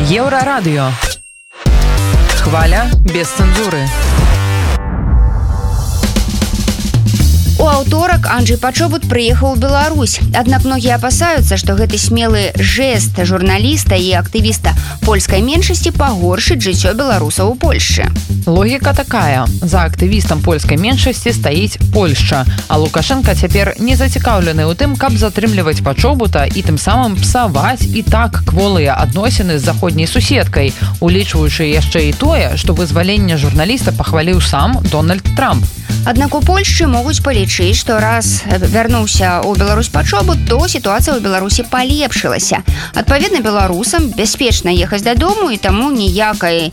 Еврорадио. Хваля без цензуры. У аўторак Анджэй Пачобут прыехаў у Беларусь. Аднак многія апасаюцца, што гэты смелы жэст журналіста і актывіста польскай меншасці пагоршыць жыццё беларусаў у Польшчы. Логіка такая. За актывістам польскай меншасці стаіць Польшча, а Лукашенка цяпер не зацікаўлены ў тым, каб затрымліваць Пачобута і тым самым псаваць і так кволыя адносіны з заходняй суседкай, улічваючы яшчэ і тое, што вызваленне журналіста пахваліў сам Дональд Трамп. Аднак у Польшчы могуць палічыць, што раз вярнуўся ў Беларусь Пачобут, то сітуацыя ў Беларусі палепшылася. Адпаведна, беларусам бяспечна ехаць дадому, і таму ніякай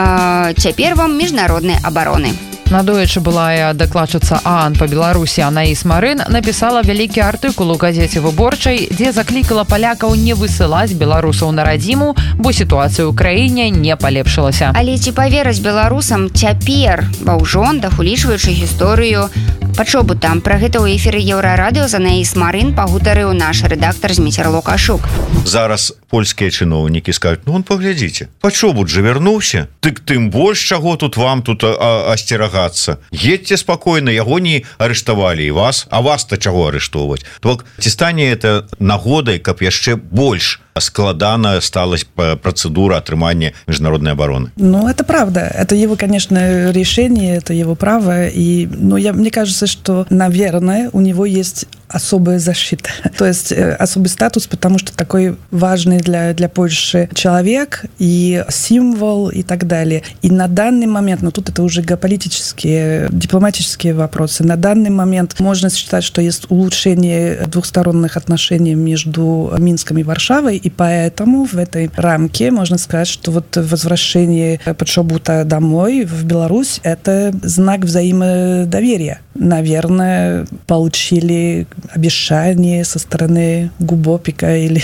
цяпер вам міжнароднай абароны. Надоечы былая дакладчыца ААН па Беларусі Анаіс Марын напісала вялікі артыкул у газеце «Выборчай», дзе заклікала палякаў не высылаць беларусаў на радзіму, бо сітуацыя ў краіне не палепшылася. Але ці павераць беларусам цяпер ва ўжондах, улічваючы гісторыю Пачобута? Пра гэта ў эфіры Еўрарадыё з Анаіс Марын пагутарыў наш рэдактар Зміцер Лукашук. Зараз польскія чыноўнікі скажуць: ну, паглядзіце, Пачобут же вярнуўся, дык тым больш чаго тут вам тут асцерагацца. Едьце спакойна, яго не арыштавалі і вас, а вас-то чаго арыштоўваць? То ці стане это нагодай, каб яшчэ больш складана сталась процедура отрымания международной обороны? Ну, это правда. Это его, конечно, решение, это его право. И, мне кажется, что, наверное, у него есть особая защита. То есть особый статус, потому что такой важный для Польши человек и символ и так далее. И на данный момент, тут это уже геополитические, дипломатические вопросы, на данный момент можно считать, что есть улучшение двухсторонних отношений между Минском и Варшавой, и поэтому в этой рамке можно сказать, что вот возвращение Пачобута домой, в Беларусь, это знак взаимодоверия. Наверное, получили обещание со стороны ГУБОПИКа или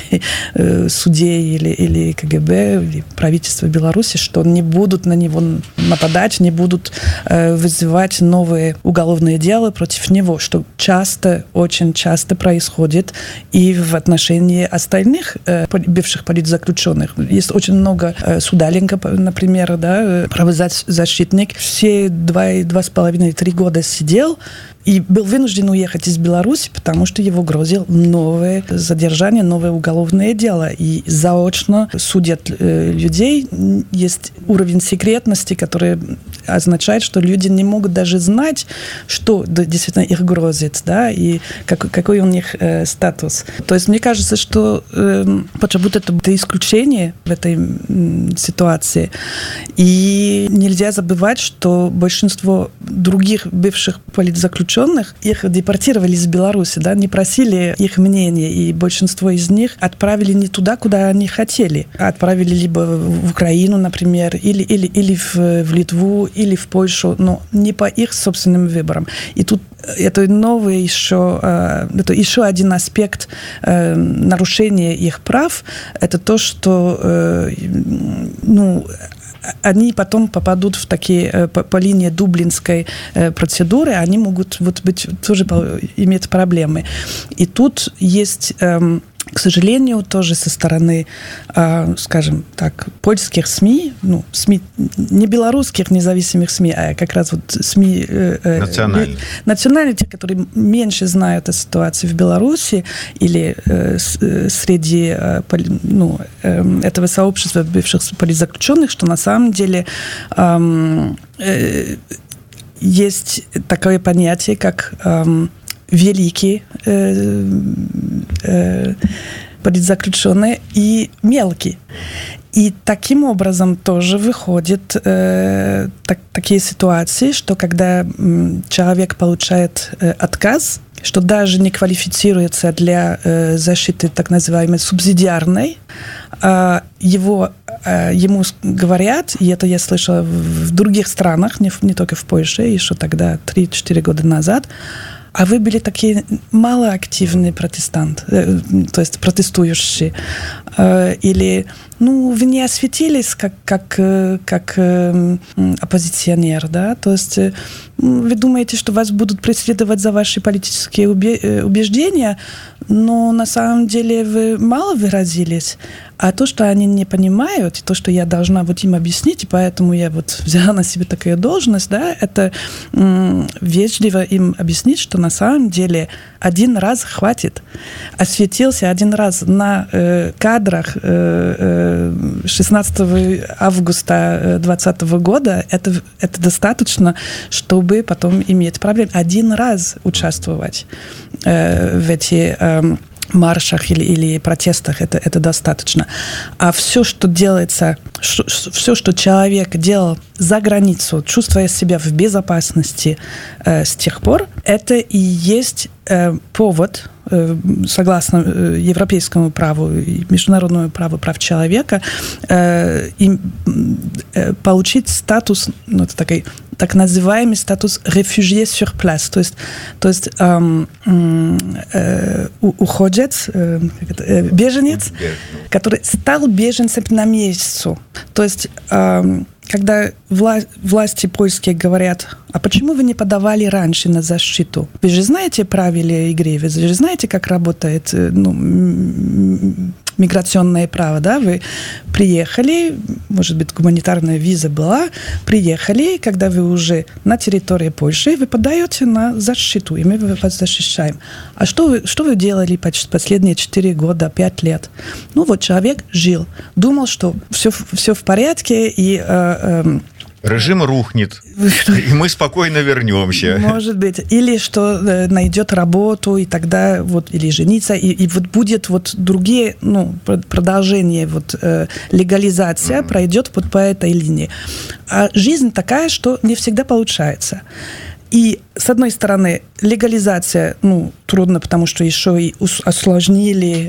судей, или КГБ, или правительства Беларуси, что не будут на него нападать, не будут вызывать новые уголовные дела против него, что очень часто происходит и в отношении остальных бывших политзаключенных. Есть очень много Судаленко, например, правозащитник, все 2,5-3 года сидел и был вынужден уехать из Беларуси, потому что его грозил новое задержание, новое уголовное дело. И заочно судят людей. Есть уровень секретности, который означает, что люди не могут даже знать, что действительно их грозит, и какой у них статус. То есть мне кажется, что Пачобут это исключение в этой ситуации. И нельзя забывать, что большинство других бывших политзаключенных, их депортировали из Беларуси, не просили их мнения, и большинство из них отправили не туда, куда они хотели. Отправили либо в Украину, например, или в Литву, или в Польшу, но не по их собственным выборам. И тут это еще один аспект нарушения их прав, это то, что они потом попадут в такие по линии дублинской процедуры, они могут тоже иметь проблемы. И тут есть, к сожалению, тоже со стороны, скажем так, польских СМИ, СМИ не белорусских независимых СМИ, а как раз СМИ национальные, те, которые меньше знают о ситуации в Беларуси или среди этого сообщества бывших политзаключенных, что на самом деле есть такое понятие, как великие политзаключенные и мелкие. И таким образом тоже выходят такие ситуации, что когда человек получает отказ, что даже не квалифицируется для защиты так называемой субсидиарной, ему говорят, и это я слышала в других странах, не только в Польше, еще тогда 3-4 года назад, а вы были такие малоактивные протестанты, то есть протестующие, или вы не осветились как оппозиционер, то есть вы думаете, что вас будут преследовать за ваши политические убеждения, но на самом деле вы мало выразились, А то, что они не понимают, и то, что я должна вот им объяснить, и поэтому я вот взяла на себя такую должность, да, это вежливо им объяснить, что на самом деле один раз хватит. Осветился один раз на кадрах 16 августа 2020 года, это достаточно, чтобы потом иметь проблем. Один раз участвовать в эти маршах или протестах, это достаточно. А все, что делается, все, что человек делал за границу, чувствуя себя в безопасности с тех пор, это и есть повод, согласно европейскому праву и международному праву прав человека, получить статус, ну, это такой так называемый статус réfugié sur place, то есть уходец, беженец, который стал беженцем на месяц. То есть когда власти польские говорят, а почему вы не подавали раньше на защиту? Вы же знаете правила игры, вы же знаете, как работает миграционное право, да? Вы приехали, может быть, гуманитарная виза была, приехали, когда вы уже на территории Польши, вы подаете на защиту, и мы вас защищаем. А что вы делали последние 4 года, 5 лет? Ну вот человек жил, думал, что все в порядке, и режим рухнет, и мы спокойно вернемся. Может быть. Или что найдет работу, и тогда вот, или жениться, и вот будет вот другие, продолжение, вот легализация пройдет вот по этой линии. А жизнь такая, что не всегда получается. И, с одной стороны, легализация, трудно, потому что еще и осложнили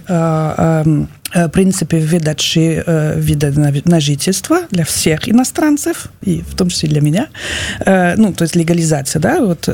принципы выдачи вида на жительство для всех иностранцев, и в том числе для меня. То есть легализация, да, вот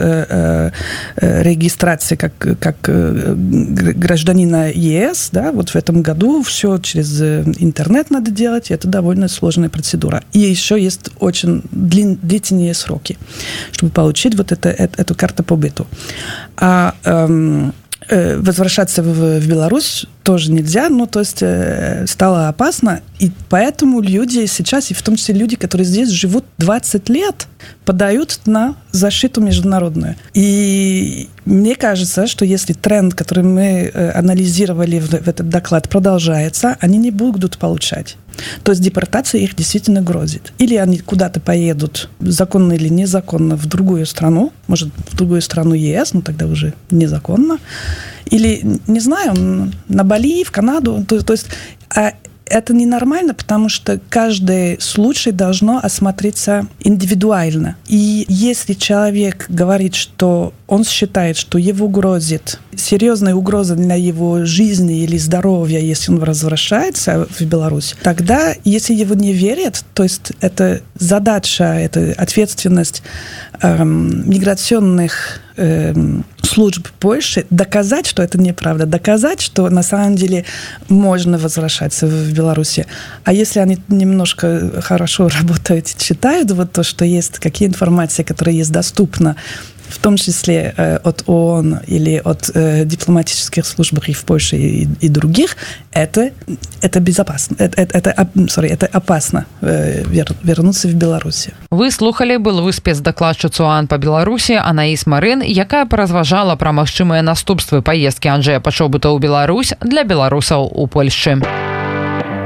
регистрация как гражданина ЕС, да, вот в этом году все через интернет надо делать, и это довольно сложная процедура. И еще есть очень длительные сроки, чтобы получить вот эту карту по быту. А возвращаться в Беларусь тоже нельзя, то есть стало опасно, и поэтому люди сейчас, и в том числе люди, которые здесь живут 20 лет, подают на защиту международную. И мне кажется, что если тренд, который мы анализировали в этот доклад, продолжается, они не будут получать. То есть депортация их действительно грозит. Или они куда-то поедут, законно или незаконно, в другую страну, может, в другую страну ЕС, тогда уже незаконно, или, не знаю, на Бали, в Канаду. То есть это ненормально, потому что каждый случай должно осмотреться индивидуально. И если человек говорит, что он считает, что его грозит серьезная угроза для его жизни или здоровья, если он возвращается в Беларусь, тогда, если его не верят, то есть это задача, это ответственность миграционных служб Польши доказать, что это неправда, доказать, что на самом деле можно возвращаться в Беларуси. А если они немножко хорошо работают и читают вот то, что есть, какие информации, которые есть доступны, в том числе от ООН или от дипломатических служб и в Польше и других, это безопасно. Это опасно вернуться в Беларусь. Вы слухали былую спецдакладчыцу ООН по Беларусі Анаіс Марын, якая паразважала пра магчымыя наступствы паездкі Анджэя Пачобута ў Беларусь для беларусаў у Польшчы.